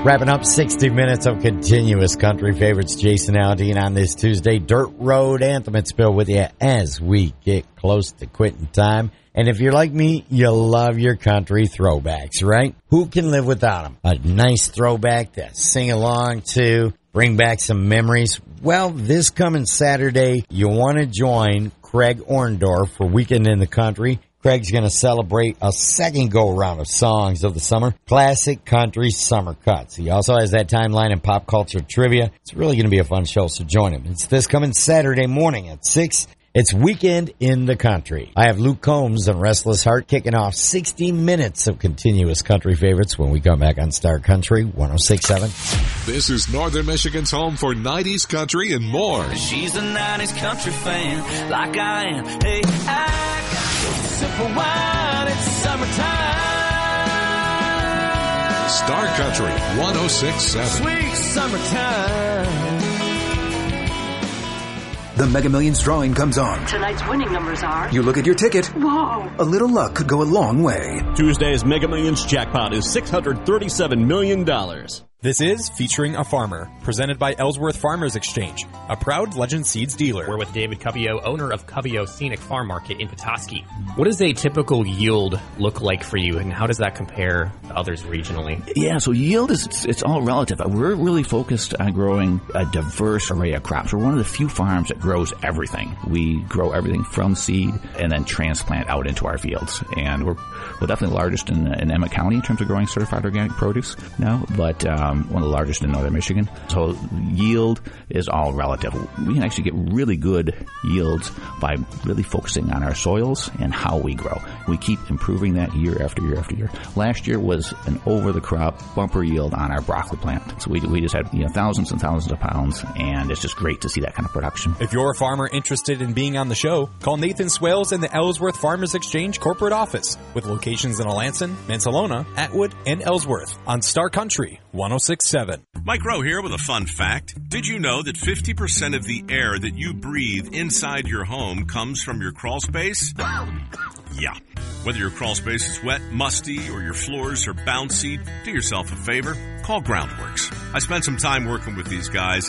Wrapping up 60 minutes of continuous country favorites. Jason Aldean on this Tuesday. Dirt Road Anthem and Spill with you as we get close to quitting time. And if you're like me, you love your country throwbacks, right? Who can live without them? A nice throwback to sing along to, bring back some memories. Well, this coming Saturday, you want to join Craig Orndorff for Weekend in the Country. Craig's going to celebrate a second go-around of songs of the summer, classic country summer cuts. He also has that timeline and pop culture trivia. It's really going to be a fun show, so join him. It's this coming Saturday morning at 6. It's Weekend in the Country. I have Luke Combs and Restless Heart kicking off 60 minutes of continuous country favorites when we come back on Star Country 106.7. This is Northern Michigan's home for 90s country and more. She's a 90s country fan, like I am. Hey, I got a sip of wine, it's summertime. Star Country 106.7. Sweet summertime. The Mega Millions drawing comes on. Tonight's winning numbers are... You look at your ticket. Whoa. A little luck could go a long way. Tuesday's Mega Millions jackpot is $637 million. This is Featuring a Farmer, presented by Ellsworth Farmers Exchange, a proud Legend Seeds dealer. We're with David Covio, owner of Covio Scenic Farm Market in Petoskey. What does a typical yield look like for you, and how does that compare to others regionally? Yeah, so yield it's all relative. We're really focused on growing a diverse array of crops. We're one of the few farms that grows everything. We grow everything from seed and then transplant out into our fields. And we're definitely the largest in Emmett County in terms of growing certified organic produce now, but one of the largest in northern Michigan. So yield is all relative. We can actually get really good yields by really focusing on our soils and how we grow. We keep improving that year after year after year. Last year was an over-the-crop bumper yield on our broccoli plant. So we just had thousands and thousands of pounds, and it's just great to see that kind of production. If you're a farmer interested in being on the show, call Nathan Swales in the Ellsworth Farmers Exchange corporate office with locations in Alanson, Mansalona, Atwood, and Ellsworth on Star Country 106.7. Mike Rowe here with a fun fact. Did you know that 50% of the air that you breathe inside your home comes from your crawl space? Yeah. Whether your crawl space is wet, musty, or your floors are bouncy, do yourself a favor. Call Groundworks. I spent some time working with these guys,